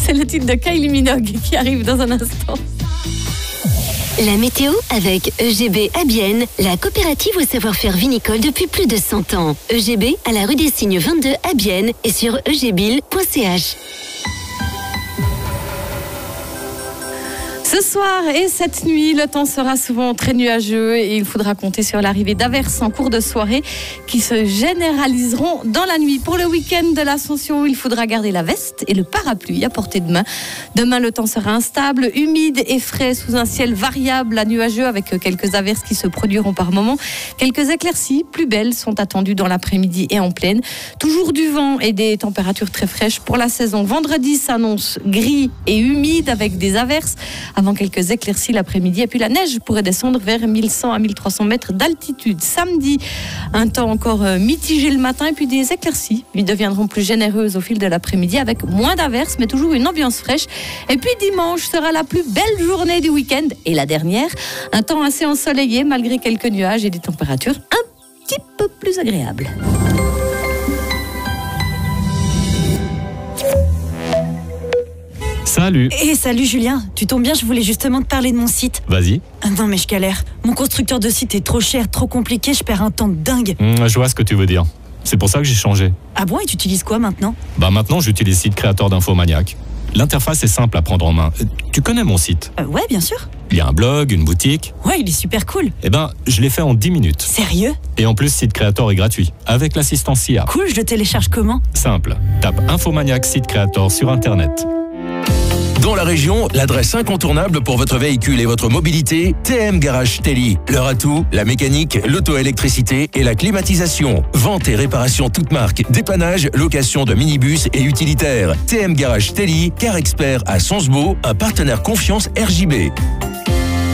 C'est le titre de Kylie Minogue qui arrive dans un instant. La météo avec EGB à Bienne, la coopérative au savoir-faire vinicole depuis plus de 100 ans. EGB à la rue des Cygnes 22 à Bienne et sur egbil.ch. Ce soir et cette nuit, le temps sera souvent très nuageux et il faudra compter sur l'arrivée d'averses en cours de soirée qui se généraliseront dans la nuit. Pour le week-end de l'Ascension, il faudra garder la veste et le parapluie à portée de main. Demain, le temps sera instable, humide et frais sous un ciel variable à nuageux avec quelques averses qui se produiront par moments. Quelques éclaircies plus belles sont attendues dans l'après-midi et en plaine. Toujours du vent et des températures très fraîches pour la saison. Vendredi s'annonce gris et humide avec des averses avant quelques éclaircies l'après-midi. Et puis la neige pourrait descendre vers 1100 à 1300 mètres d'altitude. Samedi, un temps encore mitigé le matin et puis des éclaircies. Ils deviendront plus généreuses au fil de l'après-midi avec moins d'averses mais toujours une ambiance fraîche. Et puis dimanche sera la plus belle journée du week-end et la dernière. Un temps assez ensoleillé malgré quelques nuages et des températures un petit peu plus agréables. Salut. Salut Julien, tu tombes bien, je voulais justement te parler de mon site. Vas-y. Non mais je galère, mon constructeur de site est trop cher, trop compliqué, je perds un temps de dingue. Je vois ce que tu veux dire. C'est pour ça que j'ai changé. Ah bon, et tu utilises quoi maintenant ? Maintenant j'utilise Site Creator d'Infomaniac. L'interface est simple à prendre en main. Tu connais mon site ? Ouais, bien sûr. Il y a un blog, une boutique. Ouais, il est super cool. Je l'ai fait en 10 minutes. Sérieux ? Et en plus, Site Creator est gratuit, avec l'assistance IA. Cool, je le télécharge comment ? Simple. Tape Infomaniac Site Creator sur Internet. Dans la région, l'adresse incontournable pour votre véhicule et votre mobilité, TM Garage Telly. Leur atout, la mécanique, l'auto-électricité et la climatisation. Vente et réparation toutes marques, dépannage, location de minibus et utilitaires. TM Garage Telly, car expert à Sonsbeau, un partenaire confiance RJB.